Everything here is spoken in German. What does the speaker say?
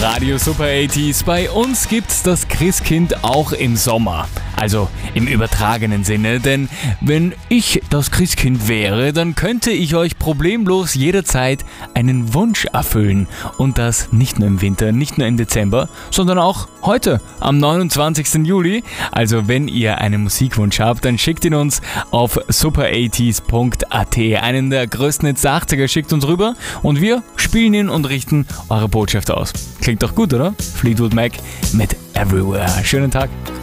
Radio Super 80s. Bei uns gibt's das Christkind auch im Sommer. Also im übertragenen Sinne, denn wenn ich das Christkind wäre, dann könnte ich euch problemlos jederzeit einen Wunsch erfüllen. Und das nicht nur im Winter, nicht nur im Dezember, sondern auch heute, am 29. Juli. Also wenn ihr einen Musikwunsch habt, dann schickt ihn uns auf super80s.at. Einen der größten Hits der 80er schickt uns rüber und wir spielen ihn und richten eure Botschaft aus. Klingt doch gut, oder? Fleetwood Mac mit Everywhere. Schönen Tag.